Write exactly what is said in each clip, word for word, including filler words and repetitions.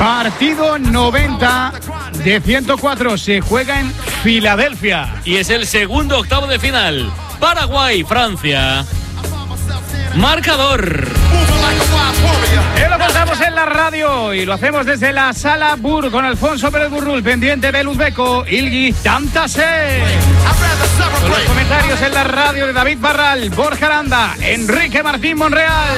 Partido noventa de ciento cuatro, se juega en Filadelfia. Y es el segundo octavo de final. Paraguay, Francia. Marcador. Y lo contamos en la radio y lo hacemos desde la Sala Bur con Alfonso Pérez Burrul, pendiente del uzbeco Ilgiz Tantashev. Con los comentarios en la radio de David Barral, Borja Aranda, Enrique Martín Monreal.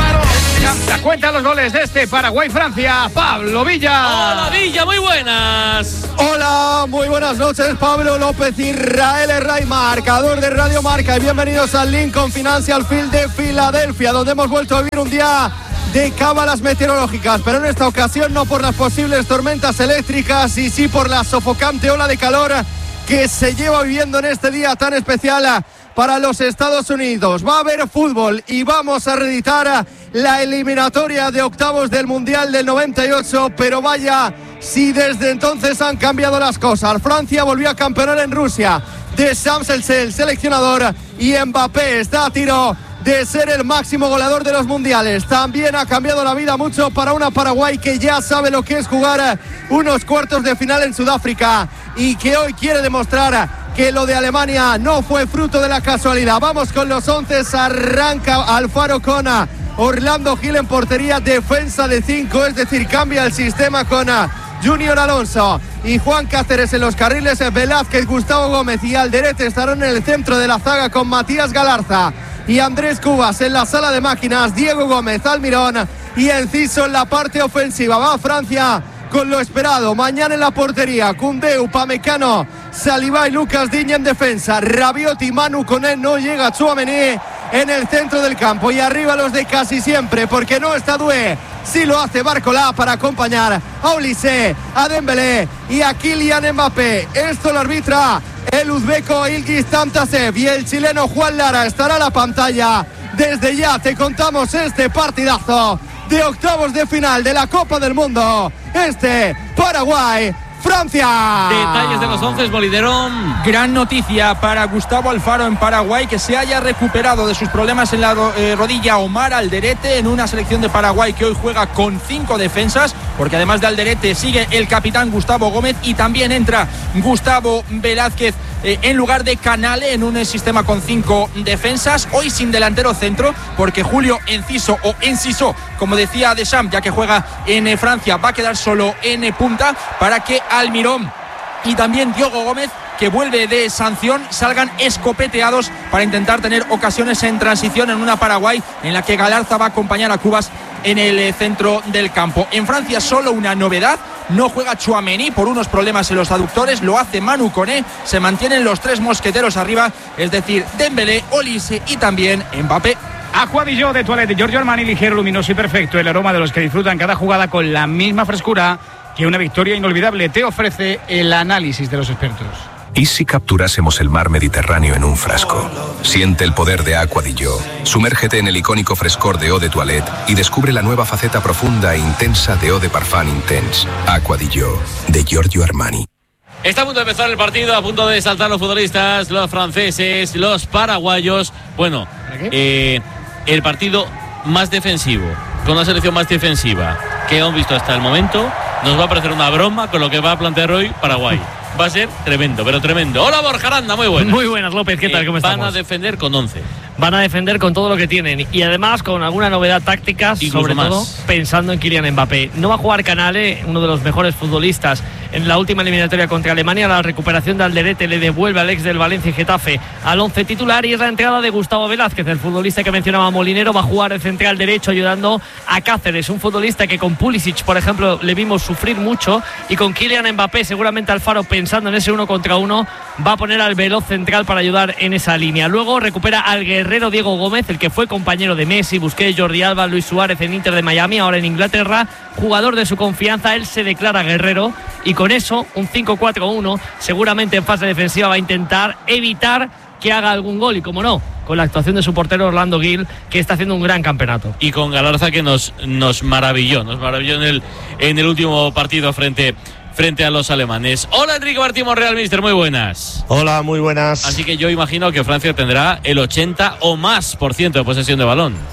La cuenta de los goles de este Paraguay-Francia, Pablo Villa. Hola Villa, muy buenas. Hola, muy buenas noches, Pablo López, Israel Herray, marcador de Radio Marca, y bienvenidos al Lincoln Financial Field de Filadelfia, donde hemos vuelto a vivir un día de cábalas meteorológicas, pero en esta ocasión no por las posibles tormentas eléctricas, y sí por la sofocante ola de calor que se lleva viviendo en este día tan especial para los Estados Unidos. Va a haber fútbol y vamos a reeditar la eliminatoria de octavos del Mundial del noventa y ocho, pero vaya si desde entonces han cambiado las cosas. Francia volvió a campeonar en Rusia. Deschamps es el seleccionador y Mbappé está a tiro de ser el máximo goleador de los mundiales. También ha cambiado la vida mucho para una Paraguay que ya sabe lo que es jugar unos cuartos de final en Sudáfrica y que hoy quiere demostrar que lo de Alemania no fue fruto de la casualidad. Vamos con los once. Arranca Alfaro con Orlando Gil en portería, defensa de cinco, es decir, cambia el sistema con Junior Alonso y Juan Cáceres en los carriles, Velázquez, Gustavo Gómez y Alderete estarán en el centro de la zaga con Matías Galarza y Andrés Cubas en la sala de máquinas, Diego Gómez, Almirón y Enciso en la parte ofensiva. Va Francia con lo esperado, mañana en la portería, Koundé, Upamecano, Saliba y Lucas Digne en defensa, Rabiot y Manu con él, no llega Tchouaméni en el centro del campo, y arriba los de casi siempre, porque no está Doué, sí lo hace Barcola para acompañar a Olise, a Dembélé y a Kylian Mbappé. Esto lo arbitra el uzbeco Ilgiz Tantashev y el chileno Juan Lara estará a la pantalla. Desde ya te contamos este partidazo de octavos de final de la Copa del Mundo, este Paraguay Francia. Detalles de los once, Boliderón. Gran noticia para Gustavo Alfaro en Paraguay, que se haya recuperado de sus problemas en la eh, rodilla Omar Alderete, en una selección de Paraguay que hoy juega con cinco defensas, porque además de Alderete sigue el capitán Gustavo Gómez y también entra Gustavo Velázquez eh, en lugar de Canale en un eh, sistema con cinco defensas. Hoy sin delantero centro, porque Julio Enciso o Enciso, como decía Deschamps, ya que juega en eh, Francia, va a quedar solo en eh, punta para que Almirón y también Diogo Gómez, que vuelve de sanción, salgan escopeteados para intentar tener ocasiones en transición en una Paraguay en la que Galarza va a acompañar a Cubas en el centro del campo. En Francia solo una novedad, no juega Tchouaméni por unos problemas en los aductores, lo hace Manu Koné, se mantienen los tres mosqueteros arriba, es decir, Dembélé, Olise y también Mbappé. Aquadillo de Toilette de Giorgio Armani, ligero, luminoso y perfecto, el aroma de los que disfrutan cada jugada con la misma frescura que una victoria inolvidable. Te ofrece el análisis de los expertos. ¿Y si capturásemos el mar Mediterráneo en un frasco? Siente el poder de Aquadillo. Sumérgete en el icónico frescor de Eau de Toilette y descubre la nueva faceta profunda e intensa de Eau de Parfum Intense. Aquadillo, de Giorgio Armani. Está a punto de empezar el partido, a punto de saltar los futbolistas, los franceses, los paraguayos. Bueno, eh, el partido más defensivo, con una selección más defensiva que hemos visto hasta el momento. Nos va a parecer una broma con lo que va a plantear hoy Paraguay. Va a ser tremendo, pero tremendo. Hola Borja Aranda, muy buenas. Muy buenas, López, ¿qué tal? ¿Cómo estamos? Van a defender con once. Van a defender con todo lo que tienen y además con alguna novedad táctica, Incluso sobre más. todo pensando en Kylian Mbappé. No va a jugar Canale, uno de los mejores futbolistas en la última eliminatoria contra Alemania. La recuperación de Alderete le devuelve al ex del Valencia y Getafe al once titular, y es la entrada de Gustavo Velázquez, el futbolista que mencionaba Molinero. Va a jugar el central derecho ayudando a Cáceres, un futbolista que con Pulisic, por ejemplo, le vimos sufrir mucho, y con Kylian Mbappé seguramente Alfaro, pensando en ese uno contra uno, va a poner al veloz central para ayudar en esa línea. Luego recupera al guerrero Diego Gómez, el que fue compañero de Messi, Busquets, Jordi Alba, Luis Suárez en Inter de Miami, ahora en Inglaterra, jugador de su confianza. Él se declara guerrero y con eso un cinco cuatro uno seguramente en fase defensiva va a intentar evitar que haga algún gol, y como no, con la actuación de su portero Orlando Gil, que está haciendo un gran campeonato. Y con Galarza, que nos, nos maravilló, nos maravilló en el, en el último partido frente, frente a los alemanes. Hola Enrique Martín Monreal, mister, muy buenas. Hola, muy buenas. Así que yo imagino que Francia tendrá el ochenta o más por ciento de posesión de balón.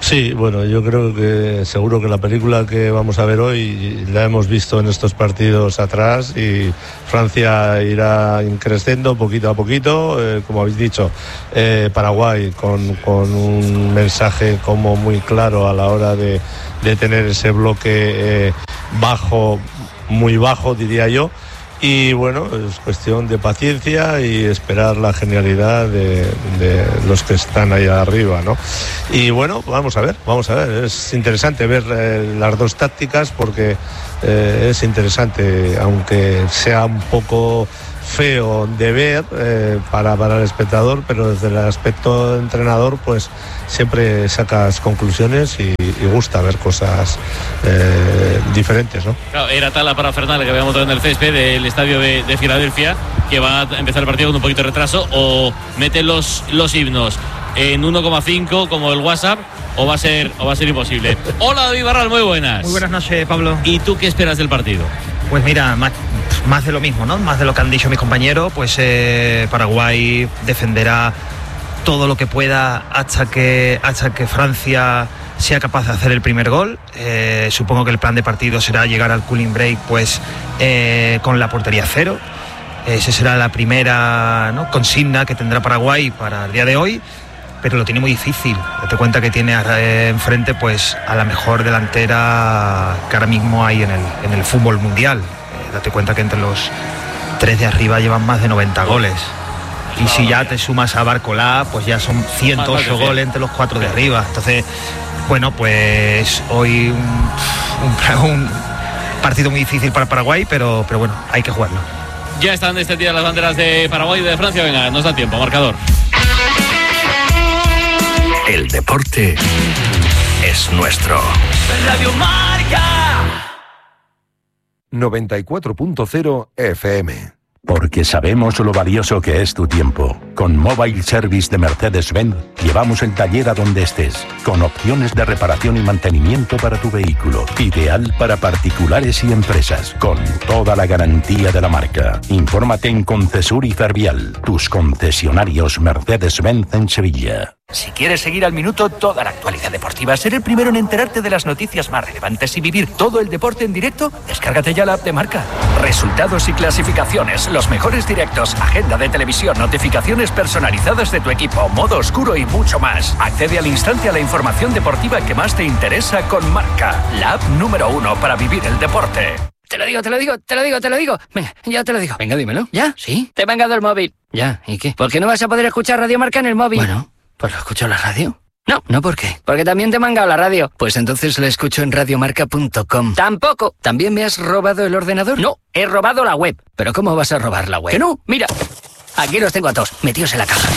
Sí, bueno, yo creo que seguro que la película que vamos a ver hoy la hemos visto en estos partidos atrás y Francia irá creciendo poquito a poquito, eh, como habéis dicho, eh, Paraguay con, con un mensaje como muy claro a la hora de, de tener ese bloque eh, bajo, muy bajo diría yo. Y bueno, es cuestión de paciencia y esperar la genialidad de, de los que están ahí arriba, ¿no? Y bueno, vamos a ver, vamos a ver. Es interesante ver eh, las dos tácticas porque eh, es interesante, aunque sea un poco feo de ver eh, para, para el espectador, pero desde el aspecto de entrenador pues siempre sacas conclusiones y, y gusta ver cosas eh, diferentes, ¿no? Claro, era tal la parafernalia que habíamos montado en el césped del estadio de, de Filadelfia que va a empezar el partido con un poquito de retraso, o mete los, los himnos en uno coma cinco como el WhatsApp, o va a ser o va a ser imposible. Hola David Barral, muy buenas. Muy buenas noches, Pablo. ¿Y tú qué esperas del partido? Pues mira, más, más de lo mismo, ¿no? Más de lo que han dicho mis compañeros. Pues eh, Paraguay defenderá todo lo que pueda hasta que, hasta que Francia sea capaz de hacer el primer gol. Eh, supongo que el plan de partido será llegar al cooling break pues eh, con la portería cero. Esa será la primera, ¿no?, consigna que tendrá Paraguay para el día de hoy, pero lo tiene muy difícil. Date cuenta que tiene eh, enfrente pues a la mejor delantera que ahora mismo hay en el, en el fútbol mundial. Eh, date cuenta que entre los tres de arriba llevan más de noventa goles. Y si ya te sumas a Barcolá, pues ya son ciento ocho goles entre los cuatro de arriba. Entonces, bueno, pues hoy un, un, un partido muy difícil para Paraguay, pero, pero bueno, hay que jugarlo. Ya están extendidas las banderas de Paraguay y de Francia. Venga, nos da tiempo, marcador. El deporte es nuestro. Radio Marca noventa y cuatro punto cero F M. Porque sabemos lo valioso que es tu tiempo. Con Mobile Service de Mercedes-Benz llevamos el taller a donde estés, con opciones de reparación y mantenimiento para tu vehículo. Ideal para particulares y empresas, con toda la garantía de la marca. Infórmate en Concesur y Fervial, tus concesionarios Mercedes-Benz en Sevilla. Si quieres seguir al minuto toda la actualidad deportiva, ser el primero en enterarte de las noticias más relevantes y vivir todo el deporte en directo, descárgate ya la app de Marca. Resultados y clasificaciones, los mejores directos, agenda de televisión, notificaciones personalizadas de tu equipo, modo oscuro y mucho más. Accede al instante a la información deportiva que más te interesa con Marca, la app número uno para vivir el deporte. Te lo digo, te lo digo, te lo digo, te lo digo. Venga, ya te lo digo. Venga, dímelo. ¿Ya? ¿Sí? Te he mangado el móvil. Ya, ¿y qué? ¿Por qué no vas a poder escuchar Radio Marca en el móvil? Bueno, pues lo escucho en la radio. No. ¿No por qué? Porque también te he mangado la radio. Pues entonces lo escucho en radiomarca punto com. Tampoco. ¿También me has robado el ordenador? No, he robado la web. ¿Pero cómo vas a robar la web? Que no, mira. Aquí los tengo a todos, metidos en la caja.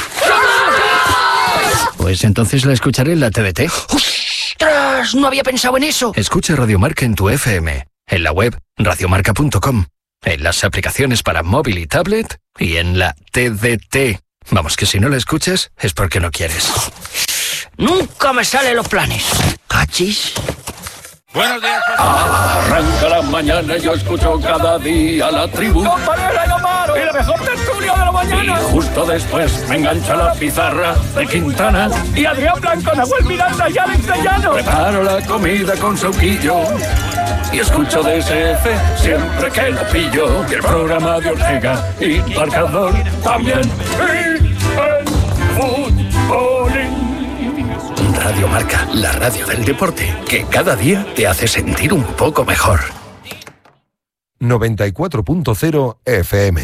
Pues entonces la escucharé en la T D T. ¡Ostras! No había pensado en eso. Escucha Radio Marca en tu F M, en la web radiomarca punto com, en las aplicaciones para móvil y tablet y en la T D T. Vamos, que si no la escuchas es porque no quieres. Nunca me salen los planes. ¿Cachis? Buenos días. Arranca la mañana y yo escucho cada día la tribu. ¡Compañera, no paro! ¡Y la mejor tertulia de la mañana! Y justo después me engancha la pizarra de Quintana. Y Adrián Blanco, Nahuel Miranda y Alex de Llano. Preparo la comida con sauquillo y escucho D S F siempre que lo pillo. Y el programa de Ortega y Marcador también. Y el fútbolín. Radio Marca, la radio del deporte, que cada día te hace sentir un poco mejor. noventa y cuatro punto cero F M.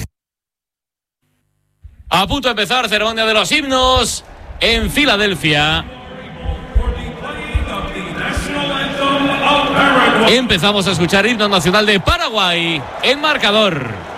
A punto de empezar ceremonia de los himnos en Filadelfia. Empezamos a escuchar himno nacional de Paraguay en marcador.